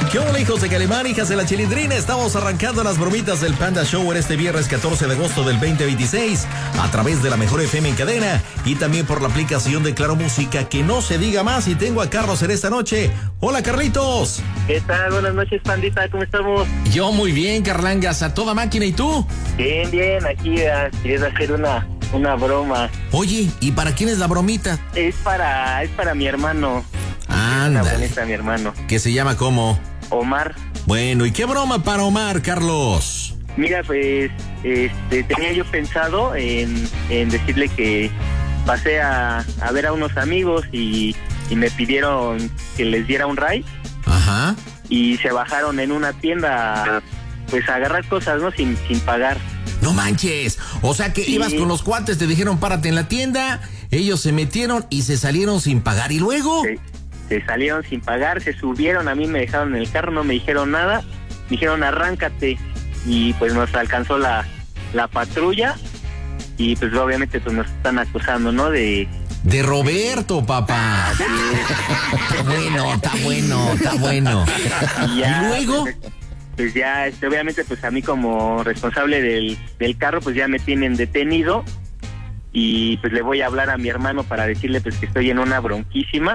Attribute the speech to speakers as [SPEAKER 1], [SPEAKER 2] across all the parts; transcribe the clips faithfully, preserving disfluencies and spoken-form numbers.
[SPEAKER 1] ¿Qué hola, hijos de Calimán, hijas de la Chilindrina? Estamos arrancando las bromitas del Panda Show en este viernes catorce de agosto del veinte veintiséis a través de la Mejor F M en cadena y también por la aplicación de Claro Música. Que no se diga más, y tengo a Carlos en esta noche. Hola, Carlitos.
[SPEAKER 2] ¿Qué tal? Buenas noches, pandita, ¿cómo estamos?
[SPEAKER 1] Yo muy bien, Carlangas, a toda máquina. ¿Y tú?
[SPEAKER 2] Bien, bien, aquí quieres hacer una, una broma.
[SPEAKER 1] Oye, ¿y para quién es la bromita?
[SPEAKER 2] Es para, es para mi hermano.
[SPEAKER 1] Ándale.
[SPEAKER 2] Una bonita, mi hermano.
[SPEAKER 1] ¿Qué se llama cómo?
[SPEAKER 2] Omar.
[SPEAKER 1] Bueno, ¿y qué broma para Omar, Carlos?
[SPEAKER 2] Mira, pues, este, tenía yo pensado en, en decirle que pasé a, a ver a unos amigos y, y me pidieron que les diera un ride.
[SPEAKER 1] Ajá.
[SPEAKER 2] Y se bajaron en una tienda, pues, a agarrar cosas, ¿no? Sin, sin pagar.
[SPEAKER 1] No manches. O sea que sí. Ibas con los cuates, te dijeron párate en la tienda, ellos se metieron y se salieron sin pagar. ¿Y luego?
[SPEAKER 2] Sí. Se salieron sin pagar, se subieron, a mí me dejaron en el carro, no me dijeron nada, me dijeron arráncate, y pues nos alcanzó la, la patrulla, y pues obviamente pues nos están acusando, ¿no? De...
[SPEAKER 1] De Roberto, papá.
[SPEAKER 2] Sí.
[SPEAKER 1] Está bueno, está bueno, está bueno.
[SPEAKER 2] Y, ya,
[SPEAKER 1] ¿Y luego?
[SPEAKER 2] Pues, pues ya, este, obviamente pues a mí como responsable del, del carro, pues ya me tienen detenido, y pues le voy a hablar a mi hermano para decirle pues que estoy en una bronquísima,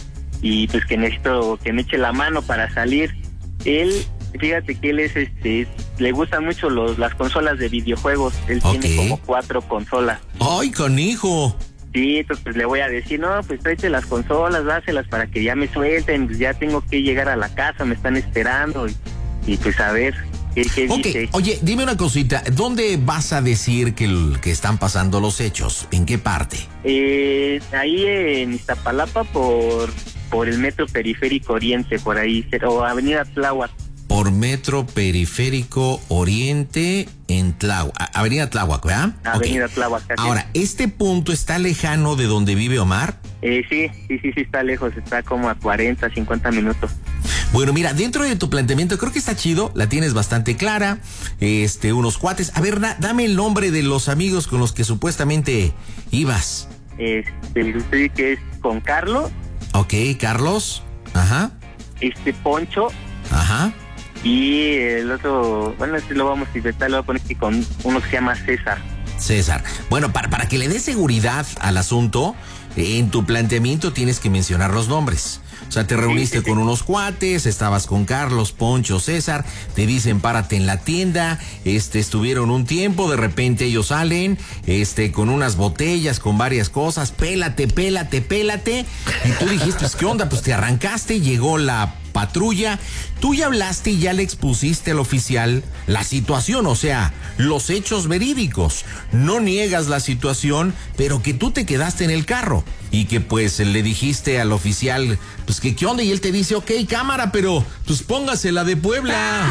[SPEAKER 2] y pues que necesito que me eche la mano para salir. Él, fíjate que él es este, le gustan mucho los las consolas de videojuegos, él okay. Tiene como cuatro consolas.
[SPEAKER 1] ¡Ay, canijo!
[SPEAKER 2] Sí, entonces pues le voy a decir, no, pues tráete las consolas, dáselas para que ya me suelten, pues ya tengo que llegar a la casa, me están esperando, y, y pues a ver qué, qué
[SPEAKER 1] okay.
[SPEAKER 2] dice.
[SPEAKER 1] Oye, dime una cosita, ¿dónde vas a decir que, que están pasando los hechos? ¿En qué parte?
[SPEAKER 2] Eh, ahí en Iztapalapa por... por el Metro Periférico Oriente, por ahí, o Avenida Tláhuac.
[SPEAKER 1] Por Metro Periférico Oriente en Tláhuac, Avenida Tláhuac, ¿verdad?
[SPEAKER 2] Avenida
[SPEAKER 1] okay.
[SPEAKER 2] Tláhuac. Así.
[SPEAKER 1] Ahora, ¿este punto está lejano de donde vive Omar?
[SPEAKER 2] Eh, sí, sí, sí, sí, está lejos, está como a cuarenta, cincuenta minutos.
[SPEAKER 1] Bueno, mira, dentro de tu planteamiento creo que está chido, la tienes bastante clara, este, unos cuates. A ver, da, dame el nombre de los amigos con los que supuestamente ibas.
[SPEAKER 2] Este, sí, que es con Carlos.
[SPEAKER 1] Ok, Carlos, ajá.
[SPEAKER 2] Este, Poncho.
[SPEAKER 1] Ajá.
[SPEAKER 2] Y el otro, bueno, este lo vamos a inventar, lo voy a poner aquí con uno que se llama César.
[SPEAKER 1] César. Bueno, para, para que le des seguridad al asunto, en tu planteamiento tienes que mencionar los nombres. O sea, te reuniste sí, sí, con sí. unos cuates, estabas con Carlos, Poncho, César, te dicen párate en la tienda, este, estuvieron un tiempo, de repente ellos salen, este, con unas botellas, con varias cosas, pélate, pélate, pélate, y tú dijiste, pues, ¿qué onda? Pues te arrancaste, llegó la patrulla, tú ya hablaste y ya le expusiste al oficial la situación, o sea, los hechos verídicos. No niegas la situación, pero que tú te quedaste en el carro y que pues le dijiste al oficial, pues que qué onda, y él te dice, ok, cámara, pero pues póngase la de Puebla.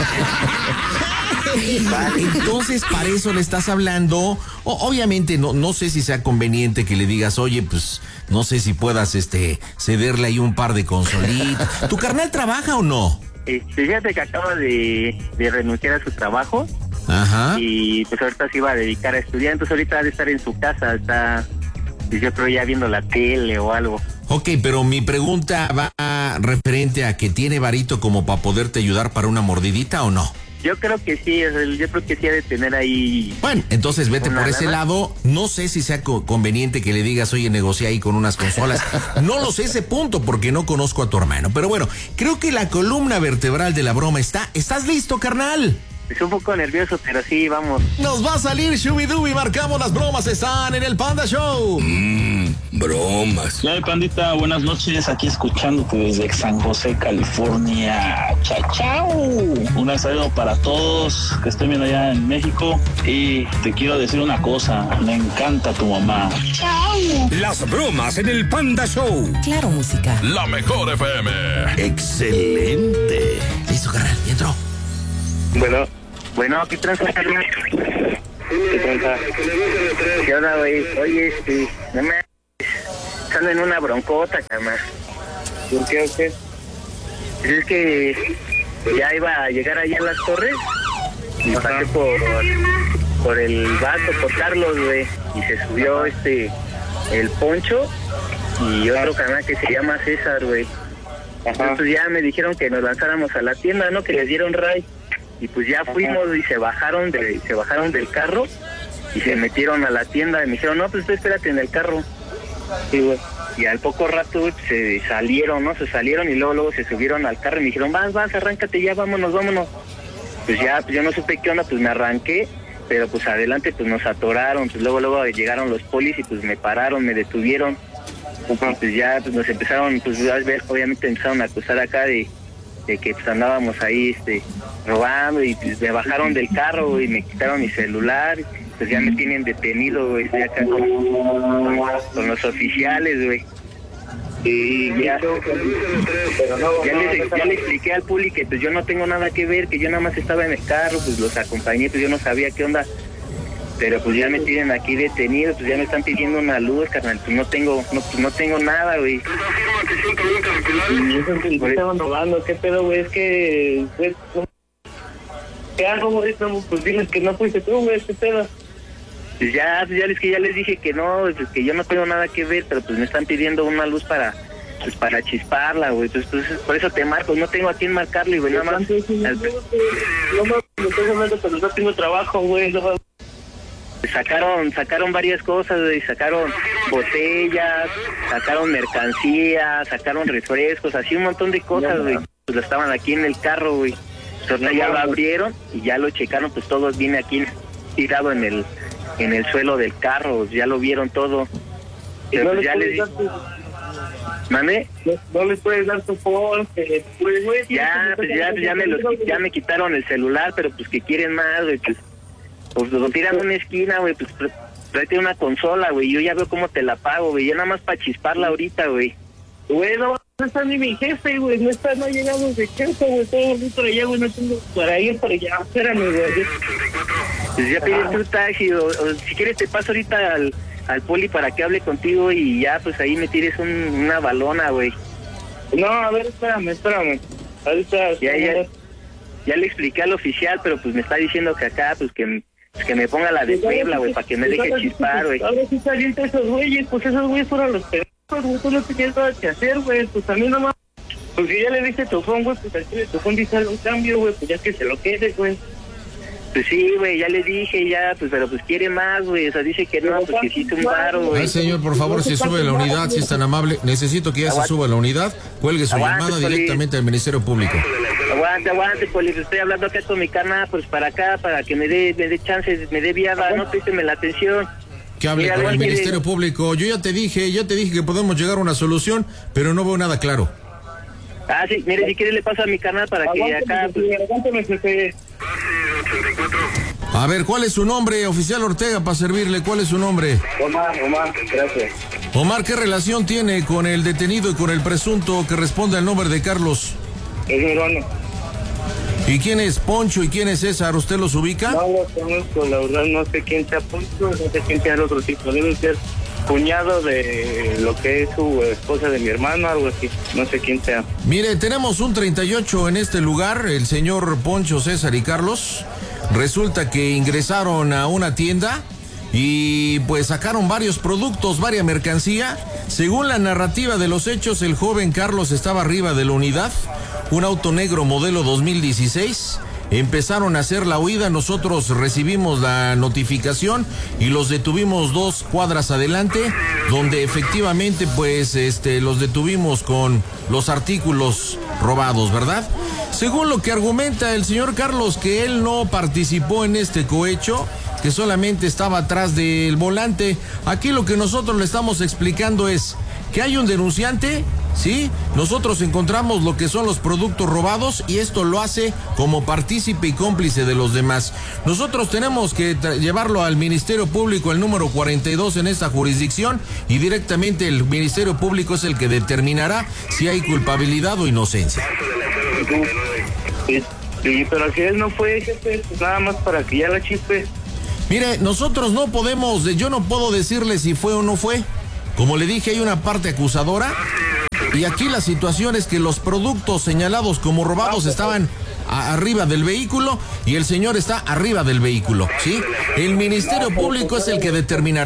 [SPEAKER 1] Entonces, para eso le estás hablando. O, obviamente, no, no sé si sea conveniente que le digas, oye, pues, no sé si puedas, este, cederle ahí un par de consolitas. ¿Tu carnal trabaja o no?
[SPEAKER 2] Este, fíjate que acaba de, de renunciar a su trabajo.
[SPEAKER 1] Ajá.
[SPEAKER 2] Y pues ahorita se iba a dedicar a estudiar, entonces ahorita ha de estar en su casa, está, yo creo, ya viendo la tele o algo.
[SPEAKER 1] Ok, pero mi pregunta va referente a que tiene varito como para poderte ayudar para una mordidita, ¿o no?
[SPEAKER 2] Yo creo que sí, yo creo que sí ha de tener ahí...
[SPEAKER 1] Bueno, entonces vete por ese
[SPEAKER 2] lana.
[SPEAKER 1] lado. No sé si sea co- conveniente que le digas, oye, negocia ahí con unas consolas. No lo sé ese punto porque no conozco a tu hermano. Pero bueno, creo que la columna vertebral de la broma está... ¿Estás listo, carnal?
[SPEAKER 2] Es un poco nervioso, pero sí, vamos.
[SPEAKER 1] Nos va a salir Shubidoo y marcamos las bromas. Están en el Panda Show.
[SPEAKER 3] Mmm, bromas.
[SPEAKER 4] Ya, pandita, buenas noches. Aquí escuchándote desde San José, California. Chao, chao. Un saludo para todos que estén viendo allá en México. Y te quiero decir una cosa. Me encanta tu mamá.
[SPEAKER 3] Chao. Las bromas en el Panda Show.
[SPEAKER 5] Claro, música.
[SPEAKER 6] La Mejor F M.
[SPEAKER 3] Excelente.
[SPEAKER 1] Listo, carnal, entró.
[SPEAKER 2] Bueno, bueno, ¿qué tranza, carnal? ¿Qué tranza? ¿Qué onda, güey? Oye, este, no me... Estando en una broncota, carnal. ¿Por qué o qué? Pues es que ya iba a llegar allá a las torres y Ajá. pasé por, por el vato, por Carlos, güey, y se subió este, el Poncho y otro canal que se llama César, güey. Entonces ya me dijeron que nos lanzáramos a la tienda, ¿no? Que les dieron ray. Y pues ya fuimos y se bajaron de, se bajaron del carro y se metieron a la tienda y me dijeron, no, pues tú espérate en el carro. Sí, güey. Y al poco rato, güey, se salieron, ¿no? Se salieron y luego luego se subieron al carro y me dijeron, vas, vas, arráncate ya, vámonos, vámonos. Pues ya, pues yo no supe qué onda, pues me arranqué, pero pues adelante pues nos atoraron, pues luego luego llegaron los polis y pues me pararon, me detuvieron. Pues ya pues nos empezaron, pues a ver, obviamente empezaron a acusar acá de, de que pues andábamos ahí este robando y pues me bajaron del carro y me quitaron mi celular, pues ya me tienen detenido, güey, estoy acá con, con los oficiales, güey. Y ya, ya, les, ya le expliqué al puli que pues yo no tengo nada que ver, que yo nada más estaba en el carro, pues los acompañé, pues yo no sabía qué onda. Pero pues ya me tienen aquí detenido, pues ya me están pidiendo una luz, carnal, pues no tengo, no, pues no tengo nada, güey.
[SPEAKER 5] Y eso que estaban robando, ¿qué pedo, güey? Es que... Pues, ¿qué hago, güey? Pues diles que no fuiste tú, güey, ¿qué pedo?
[SPEAKER 2] Pues ya, pues ya les que ya les dije que no, pues que yo no tengo nada que ver, pero pues me están pidiendo una luz para, pues para chisparla, güey. Pues, pues por eso te marco, no tengo a quién marcarle, güey, nada más.
[SPEAKER 5] No mames, me estoy hablando, pero no tengo trabajo, güey, no mames.
[SPEAKER 2] Sacaron, sacaron varias cosas, güey, sacaron botellas, sacaron mercancía, sacaron refrescos, así un montón de cosas, güey. Pues estaban aquí en el carro, güey. Entonces ya lo abrieron y ya lo checaron, pues todo viene aquí tirado en el en el suelo del carro, ya lo vieron todo. Pero
[SPEAKER 5] no
[SPEAKER 2] pues ya les
[SPEAKER 5] tu...
[SPEAKER 2] ¿Mande?
[SPEAKER 5] No, no les puedes dar tu phone, que, pues, güey,
[SPEAKER 2] ya, pues ya, ya me los, ya me quitaron el celular, pero pues que quieren más, güey, pues, pues lo tiran a una esquina, güey, pues tráete una consola, güey, yo ya veo cómo te la pago, güey, ya nada más para chisparla ahorita, güey.
[SPEAKER 5] Güey, no, no está ni mi jefe, güey, no está, no ha llegado de jefe, güey, todo el por allá, güey, no tengo para ir para allá, espérame, güey.
[SPEAKER 2] Pues ya pides tu taxi, o, o si quieres te paso ahorita al, al poli para que hable contigo y ya, pues ahí me tires un, una balona, güey.
[SPEAKER 5] No, a ver, espérame, espérame, ahorita...
[SPEAKER 2] Ya, ya, ya le expliqué al oficial, pero pues me está diciendo que acá, pues que... Pues que me ponga la de Puebla, güey, para que me deje chispar, güey.
[SPEAKER 5] Ahora sí se avienta esos güeyes, pues esos güeyes fueron los pendejos, güey, tú no tenías nada que hacer, güey, pues a mí nomás. Pues si ya le diste tu phone, güey, pues aquí de tu phone dice algún cambio, güey, pues ya que se lo quede, güey.
[SPEAKER 2] Pues sí, güey, ya le dije, ya, pues, pero pues quiere más, güey, o sea, dice que no, pues que hiciste un paro, güey.
[SPEAKER 1] Ay, señor, por favor, si sube la unidad, si es tan amable, necesito que ya se suba la unidad, cuelgue su
[SPEAKER 2] Aguante,
[SPEAKER 1] llamada
[SPEAKER 2] poli.
[SPEAKER 1] directamente al Ministerio Público.
[SPEAKER 2] Aguante, aguante, poli, estoy hablando acá con mi carnal, pues para acá, para que me dé, me dé chance, me dé viada, no présteme la atención.
[SPEAKER 1] Que hable
[SPEAKER 2] Mira,
[SPEAKER 1] con el
[SPEAKER 2] igual
[SPEAKER 1] Ministerio
[SPEAKER 2] que-
[SPEAKER 1] Público. Yo ya te dije, ya te dije que podemos llegar a una solución, pero no veo nada claro.
[SPEAKER 2] Ah, sí, mire, si quiere le paso a mi carnal para que acá, pues,
[SPEAKER 5] Aguántame, jefe.
[SPEAKER 1] A ver, ¿cuál es su nombre, oficial Ortega, para servirle? ¿Cuál es su nombre?
[SPEAKER 5] Omar, Omar, gracias.
[SPEAKER 1] Omar, ¿qué relación tiene con el detenido y con el presunto que responde al nombre de Carlos?
[SPEAKER 5] Es mi hermano.
[SPEAKER 1] ¿Y quién es Poncho y quién es César? ¿Usted los ubica?
[SPEAKER 5] No lo conozco, la verdad, no sé quién sea Poncho, no sé quién sea el otro tipo. Debe ser cuñado de lo que es su esposa de mi hermano, algo así. No sé quién sea.
[SPEAKER 1] Mire, tenemos un treinta y ocho en este lugar, el señor Poncho, César y Carlos. Resulta que ingresaron a una tienda y pues sacaron varios productos, varias mercancía. Según la narrativa de los hechos, el joven Carlos estaba arriba de la unidad, un auto negro modelo dos mil dieciséis. Empezaron a hacer la huida, nosotros recibimos la notificación y los detuvimos dos cuadras adelante, donde efectivamente pues este los detuvimos con los artículos robados, ¿verdad? Según lo que argumenta el señor Carlos, que él no participó en este cohecho, que solamente estaba atrás del volante. Aquí lo que nosotros le estamos explicando es que hay un denunciante, ¿sí? Nosotros encontramos lo que son los productos robados y esto lo hace como partícipe y cómplice de los demás. Nosotros tenemos que tra- llevarlo al Ministerio Público, el número cuarenta y dos en esta jurisdicción, y directamente el Ministerio Público es el que determinará si hay culpabilidad o inocencia.
[SPEAKER 5] Sí, sí, pero si él no fue, jefe, pues nada más para que ya la chispe.
[SPEAKER 1] Mire, nosotros no podemos, yo no puedo decirle si fue o no fue. Como le dije, hay una parte acusadora y aquí la situación es que los productos señalados como robados estaban a- arriba del vehículo y el señor está arriba del vehículo, ¿sí? El Ministerio Público es el que determinará.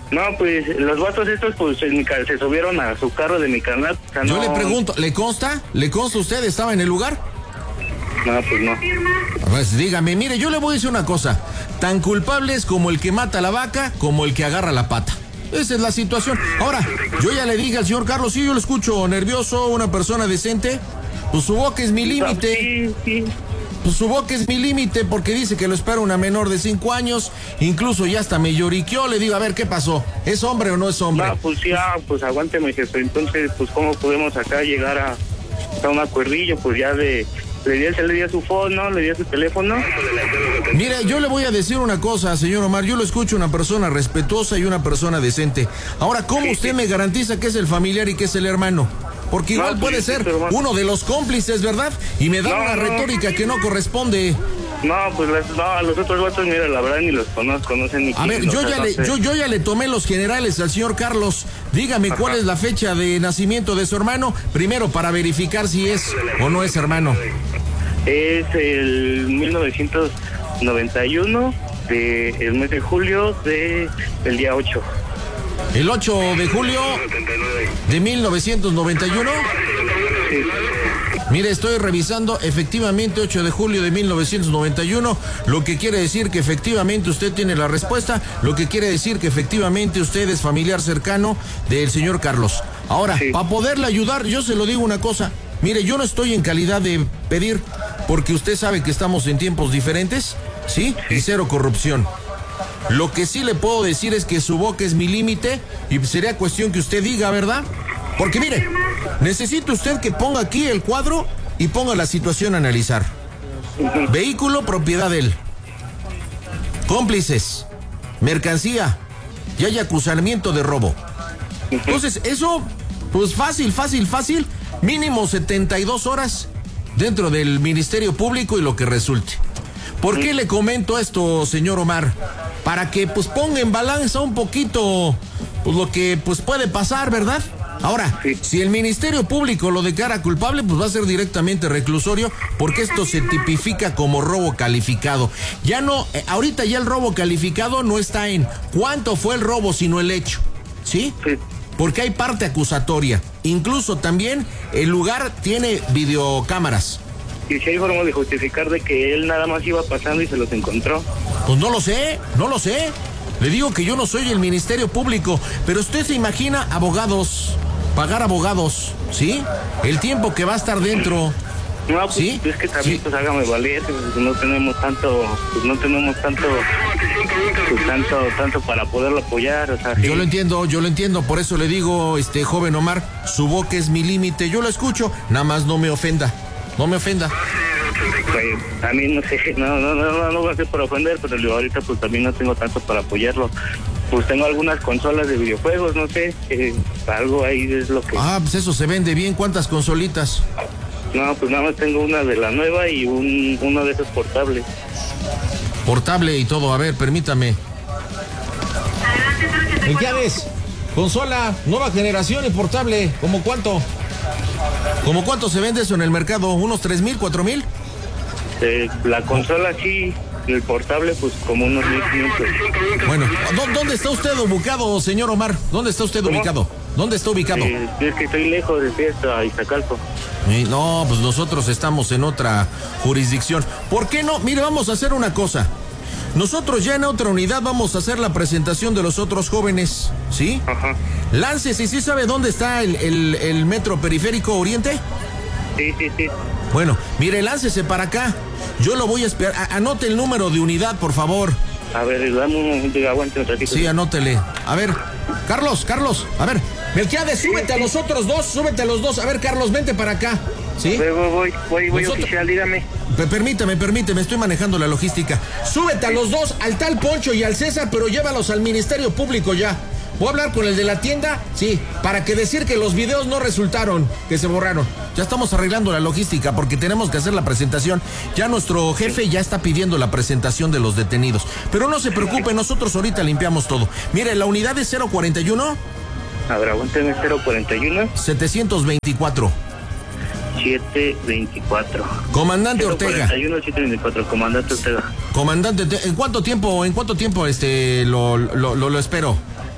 [SPEAKER 5] No, pues los vatos estos pues en mi ca- se subieron a su carro de mi canal. O sea,
[SPEAKER 1] Yo
[SPEAKER 5] no...
[SPEAKER 1] le pregunto, ¿le consta? ¿Le consta usted? ¿Estaba en el lugar?
[SPEAKER 5] No, pues no.
[SPEAKER 1] Pues dígame, mire, yo le voy a decir una cosa. Tan culpable es como el que mata a la vaca, como el que agarra la pata. Esa es la situación. Ahora, yo ya le dije al señor Carlos, sí, yo lo escucho nervioso, una persona decente. Pues su boca es mi límite.
[SPEAKER 5] Sí, sí.
[SPEAKER 1] Pues su boca es mi límite porque dice que lo espera una menor de cinco años. Incluso ya hasta me lloriqueó. Le digo, a ver, ¿qué pasó? ¿Es hombre o no es hombre?
[SPEAKER 5] No, pues ya, pues aguánteme, jefe. Entonces, pues, ¿cómo podemos acá llegar a, a un acuerdillo? Pues ya de... Le di, le di a su phone, ¿no? Le di a su teléfono.
[SPEAKER 1] Mire, yo le voy a decir una cosa, señor Omar. Yo lo escucho una persona respetuosa y una persona decente. Ahora, ¿cómo
[SPEAKER 5] Sí,
[SPEAKER 1] usted
[SPEAKER 5] sí.
[SPEAKER 1] me garantiza que es el familiar y que es el hermano? Porque igual
[SPEAKER 5] No,
[SPEAKER 1] puede
[SPEAKER 5] pues,
[SPEAKER 1] ser
[SPEAKER 5] sí, pero,
[SPEAKER 1] uno de los cómplices, ¿verdad? Y me da
[SPEAKER 5] No,
[SPEAKER 1] una
[SPEAKER 5] no.
[SPEAKER 1] retórica que no corresponde.
[SPEAKER 5] No, pues las, no, a los otros vatos, mira, la verdad ni los conozco, no sé ni
[SPEAKER 1] A
[SPEAKER 5] quién,
[SPEAKER 1] ver,
[SPEAKER 5] o
[SPEAKER 1] yo
[SPEAKER 5] sea,
[SPEAKER 1] ya,
[SPEAKER 5] no
[SPEAKER 1] le,
[SPEAKER 5] sé.
[SPEAKER 1] yo, yo ya le tomé los generales al señor Carlos. Dígame cuál
[SPEAKER 5] Ajá.
[SPEAKER 1] es la fecha de nacimiento de su hermano, primero para verificar si es o no es hermano.
[SPEAKER 5] Es el mil novecientos noventa y uno, de, el mes de julio, de, del día ocho.
[SPEAKER 1] El ocho de julio de mil novecientos noventa y uno.
[SPEAKER 5] Sí.
[SPEAKER 1] Mire, estoy revisando, efectivamente ocho de julio de mil novecientos noventa y uno, lo que quiere decir que efectivamente usted tiene la respuesta, lo que quiere decir que efectivamente usted es familiar cercano del señor Carlos. Ahora,
[SPEAKER 5] Sí.
[SPEAKER 1] para poderle ayudar, yo se lo digo una cosa, mire, yo no estoy en calidad de pedir, porque usted sabe que estamos en tiempos diferentes, ¿sí? Y cero corrupción. Lo que sí le puedo decir es que su boca es mi límite y sería cuestión que usted diga, ¿verdad? Porque mire, necesita usted que ponga aquí el cuadro y ponga la situación a analizar. Vehículo, propiedad de él. Cómplices, mercancía y hay acusamiento de robo. Entonces, eso, pues fácil, fácil, fácil, mínimo setenta y dos horas dentro del Ministerio Público y lo que resulte. ¿Por qué le comento esto, señor Omar? Para que pues ponga en balanza un poquito pues lo que pues puede pasar, ¿verdad? Ahora,
[SPEAKER 5] Sí.
[SPEAKER 1] si el Ministerio Público lo declara culpable, pues va a ser directamente reclusorio, porque esto se tipifica como robo calificado. Ya no, eh, ahorita ya el robo calificado no está en cuánto fue el robo, sino el hecho, ¿sí?
[SPEAKER 5] Sí.
[SPEAKER 1] Porque hay parte acusatoria. Incluso también el lugar tiene videocámaras.
[SPEAKER 5] Y si hay forma de justificar de que él nada más iba pasando y se los encontró.
[SPEAKER 1] Pues no lo sé, no lo sé. Le digo que yo no soy el Ministerio Público, pero usted se imagina abogados, pagar abogados, ¿sí? El tiempo que va a estar dentro.
[SPEAKER 5] No, pues
[SPEAKER 1] ¿Sí?
[SPEAKER 5] es que también
[SPEAKER 1] Sí.
[SPEAKER 5] pues hágame valer, pues, no tenemos tanto, pues no tenemos tanto, pues tanto, tanto para poderlo apoyar, o sea, sí.
[SPEAKER 1] Yo lo entiendo, yo lo entiendo, por eso le digo, este joven Omar, su boca es mi límite, yo lo escucho, nada más no me ofenda, no me ofenda.
[SPEAKER 5] Pues, a mí no sé, no, no, no, no, no voy a ser por ofender, pero yo ahorita pues también no tengo tanto para apoyarlo. Pues tengo algunas consolas de videojuegos, no sé, eh, algo ahí es lo que...
[SPEAKER 1] Ah, pues eso se vende bien, ¿cuántas consolitas?
[SPEAKER 5] No, pues nada más tengo una de la nueva y un, uno de esos portables.
[SPEAKER 1] Portable y todo, a ver, permítame. ¿En qué ves? Consola, nueva generación y portable, ¿cómo cuánto? ¿Cómo cuánto se vende eso en el mercado? ¿Unos tres mil, cuatro mil?
[SPEAKER 5] Eh, la consola sí, el portable pues como unos mil quinientos.
[SPEAKER 1] Bueno, ¿dó- ¿dónde está usted ubicado, señor Omar? ¿Dónde está usted
[SPEAKER 5] ¿Cómo?
[SPEAKER 1] ubicado? ¿Dónde está ubicado?
[SPEAKER 5] Eh, es que estoy lejos de fiesta, Iztacalco.
[SPEAKER 1] Eh, No, pues nosotros estamos en otra jurisdicción. ¿Por qué no? Mire, vamos a hacer una cosa. Nosotros ya en otra unidad vamos a hacer la presentación de los otros jóvenes, ¿sí?
[SPEAKER 5] Ajá.
[SPEAKER 1] Láncese, ¿sí sabe dónde está el, el, el metro periférico Oriente?
[SPEAKER 5] Sí, sí, sí.
[SPEAKER 1] Bueno, mire, láncese para acá. Yo lo voy a esperar. A- anote el número de unidad, por favor.
[SPEAKER 5] A ver, dame un momento, aguante un ratito.
[SPEAKER 1] Sí, anótele. A ver, Carlos, Carlos, a ver. Melquiades, súbete a los otros dos, súbete a los dos. A ver, Carlos, vente para acá. ¿Sí?
[SPEAKER 5] Voy, voy, voy, voy, voy
[SPEAKER 1] Nosotros-
[SPEAKER 5] oficial, dígame.
[SPEAKER 1] Pe- Permítame, permíteme, estoy manejando la logística. Súbete a los dos, al tal Poncho y al César, pero llévalos al Ministerio Público ya. Voy a hablar con el de la tienda, sí, para que decir que los videos no resultaron, que se borraron. Ya estamos arreglando la logística porque tenemos que hacer la presentación. Ya nuestro jefe ya está pidiendo la presentación de los detenidos. Pero no se preocupe, nosotros ahorita limpiamos todo. Mire, la unidad es cero cuarenta y uno,
[SPEAKER 5] A ver, aguánteme, cero cuarenta y uno,
[SPEAKER 1] setecientos veinticuatro.
[SPEAKER 5] siete veinticuatro.
[SPEAKER 1] Comandante
[SPEAKER 5] cero
[SPEAKER 1] Ortega.
[SPEAKER 5] cuarenta y uno, siete veinticuatro, comandante Ortega.
[SPEAKER 1] Comandante, ¿en cuánto tiempo, en cuánto tiempo este lo, lo, lo, lo espero?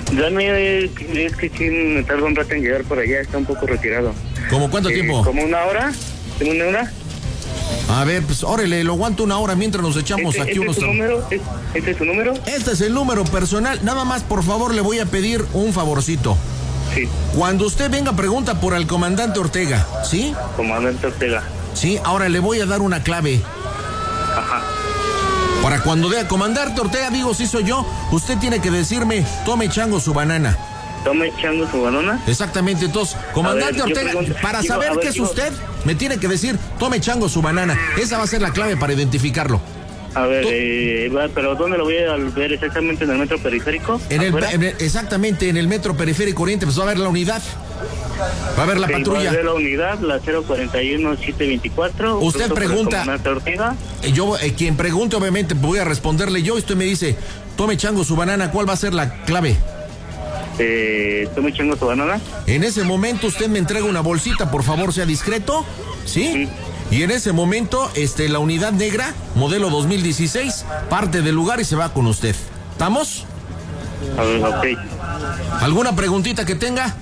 [SPEAKER 5] Dame, es que sí me tarda un rato en llegar por allá, está un poco retirado.
[SPEAKER 1] ¿Cómo cuánto
[SPEAKER 5] Eh,
[SPEAKER 1] tiempo?
[SPEAKER 5] ¿Como una hora? ¿Como una hora?
[SPEAKER 1] A ver, pues órale, lo aguanto una hora mientras nos echamos
[SPEAKER 5] ¿Este,
[SPEAKER 1] aquí
[SPEAKER 5] este
[SPEAKER 1] unos...
[SPEAKER 5] es tu número? ¿Es- ¿Este es tu número?
[SPEAKER 1] Este es el número personal. Nada más, por favor, le voy a pedir un favorcito.
[SPEAKER 5] Sí,
[SPEAKER 1] Cuando usted venga, pregunta por el comandante Ortega, ¿sí?
[SPEAKER 5] comandante Ortega.
[SPEAKER 1] Sí, ahora le voy a dar una clave.
[SPEAKER 5] Ajá.
[SPEAKER 1] Para cuando vea comandante Ortega, digo, sí soy yo, usted tiene que decirme, tome chango su banana.
[SPEAKER 5] Tome echando su banana.
[SPEAKER 1] Exactamente, entonces, comandante
[SPEAKER 5] A ver, yo
[SPEAKER 1] Ortega,
[SPEAKER 5] pregunto-
[SPEAKER 1] para
[SPEAKER 5] digo,
[SPEAKER 1] saber
[SPEAKER 5] a ver,
[SPEAKER 1] qué es
[SPEAKER 5] digo-
[SPEAKER 1] usted, me tiene que decir, tome chango su banana. Esa va a ser la clave para identificarlo.
[SPEAKER 5] A ver,
[SPEAKER 1] Tú-
[SPEAKER 5] eh, va, pero ¿dónde lo voy a ver exactamente? ¿En el metro periférico?
[SPEAKER 1] En el,
[SPEAKER 5] ¿Afuera?
[SPEAKER 1] en el- exactamente, en el metro periférico oriente, pues va a haber la unidad. Va a haber la
[SPEAKER 5] Ok,
[SPEAKER 1] patrulla.
[SPEAKER 5] va a ver la unidad, la cero cuarenta y uno siete veinticuatro.
[SPEAKER 1] Usted
[SPEAKER 5] Punto por el
[SPEAKER 1] pregunta-
[SPEAKER 5] comandante Ortega.
[SPEAKER 1] Eh, Yo, eh, quien pregunte, obviamente, voy a responderle yo. Y usted me dice, tome chango su banana, ¿cuál va a ser la clave?
[SPEAKER 5] Eh, tome echando su banana.
[SPEAKER 1] En ese momento usted me entrega una bolsita, por favor, sea discreto, ¿sí? Y en ese momento, este, la unidad negra, modelo dos mil dieciséis, parte del lugar y se va con usted. ¿Estamos?
[SPEAKER 5] A ver, ok.
[SPEAKER 1] ¿Alguna preguntita que tenga?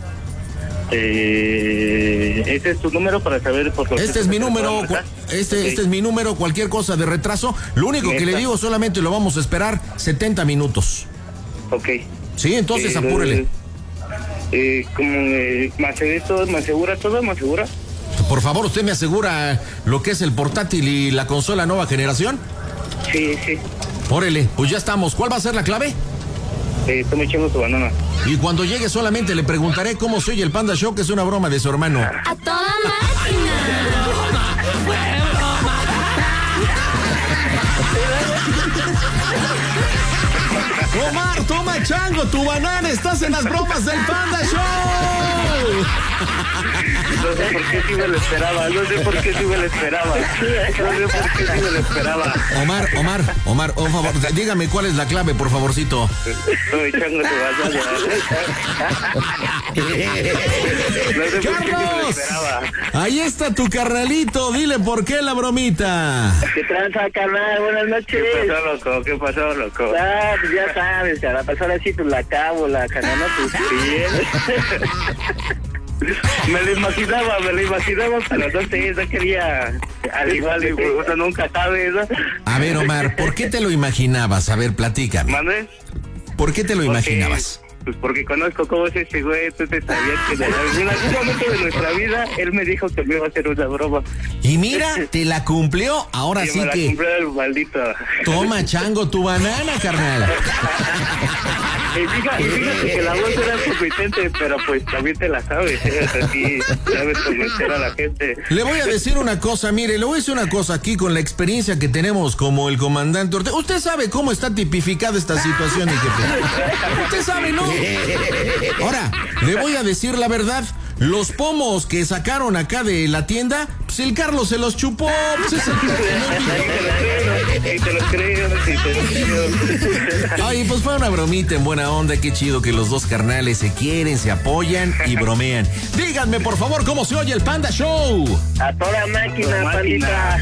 [SPEAKER 5] Eh, ¿Este es tu número para saber por qué?
[SPEAKER 1] Este es mi número, cua- este, este es mi número, cualquier cosa de retraso. Lo único que le
[SPEAKER 5] Neta.
[SPEAKER 1] digo, solamente lo vamos a esperar setenta minutos.
[SPEAKER 5] Ok.
[SPEAKER 1] Sí, entonces
[SPEAKER 5] Eh,
[SPEAKER 1] apúrele.
[SPEAKER 5] Eh, como, eh, ¿me asegura todo? ¿Me asegura todo? ¿Me asegura?
[SPEAKER 1] Por favor, ¿usted me asegura lo que es el portátil y la consola nueva generación?
[SPEAKER 5] Sí, sí.
[SPEAKER 1] Órale, pues ya estamos. ¿Cuál va a ser la clave?
[SPEAKER 5] Eh, tome echando su banana.
[SPEAKER 1] Y cuando llegue solamente le preguntaré cómo se oye el Panda Show, que es una broma de su hermano.
[SPEAKER 6] A toda máquina.
[SPEAKER 1] Omar, toma chango, tu banana, estás en las bromas del Panda Show.
[SPEAKER 5] No sé por qué sí me lo esperaba, no sé por qué sí me lo esperaba. No sé por qué sí me lo esperaba.
[SPEAKER 1] Omar, Omar, Omar, por favor, dígame cuál es la clave, por favorcito.
[SPEAKER 5] Estoy echando su banana. No sé por qué sí me lo
[SPEAKER 1] ¡Carlos!
[SPEAKER 5] esperaba.
[SPEAKER 1] Ahí está tu carnalito, dile por qué la bromita.
[SPEAKER 5] ¿Qué tranza, carnal? Buenas noches. ¿Qué pasó, loco? ¿Qué pasó, loco? Ah, pues ya sabes, cara. Pasar así, pues la acabo, la canana, pues bien. Me lo imaginaba, me lo imaginaba, pero no sé, no quería. Al igual, y uno nunca sabe, ¿no?
[SPEAKER 1] A ver, Omar, ¿por qué te lo imaginabas? A ver, platícame.
[SPEAKER 5] ¿Mande?
[SPEAKER 1] ¿Por qué te lo imaginabas?
[SPEAKER 5] Pues porque conozco cómo es ese güey, tú te sabías que en algún algún momento de nuestra vida él me dijo que me iba a hacer una broma.
[SPEAKER 1] Y mira, te la cumplió. Ahora
[SPEAKER 5] Y
[SPEAKER 1] sí
[SPEAKER 5] me la
[SPEAKER 1] que
[SPEAKER 5] cumplió el maldito.
[SPEAKER 1] toma chango tu banana, carnal.
[SPEAKER 5] Y fíjate, y fíjate que la voz era competente, pero pues también te la sabes, ¿eh? Así sabes convencer a la gente.
[SPEAKER 1] Le voy a decir una cosa, mire, le voy a decir una cosa aquí con la experiencia que tenemos como el comandante Ortega. Usted sabe cómo está tipificada esta situación, mi jefe. Usted sabe, ¿no? Ahora, le voy a decir la verdad. Los pomos que sacaron acá de la tienda, pues el Carlos se los chupó. Pues es el
[SPEAKER 5] Sí, te lo creo, sí, te lo creo.
[SPEAKER 1] Ay, pues fue una bromita en buena onda. Qué chido que los dos carnales se quieren, se apoyan y bromean. Díganme, por favor, cómo se oye el Panda Show.
[SPEAKER 5] A toda máquina,
[SPEAKER 2] Toda máquina.
[SPEAKER 5] pandita.